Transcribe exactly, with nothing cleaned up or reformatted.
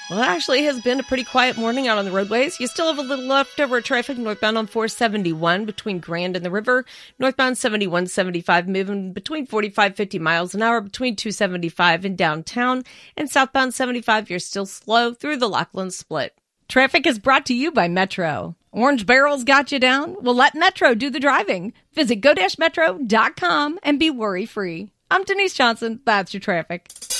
Well, it actually has been a pretty quiet morning out on the roadways. You still have a little leftover traffic northbound on four seventy-one between Grand and the river. Northbound seventy-one seventy-five moving between forty-five, fifty miles an hour between two seventy-five and downtown. And southbound seventy-five, you're still slow through the Lachlan Split. Traffic is brought to you by Metro. Orange Barrel's got you down? Well, let Metro do the driving. Visit go dash metro dot com and be worry-free. I'm Denise Johnson. That's your traffic.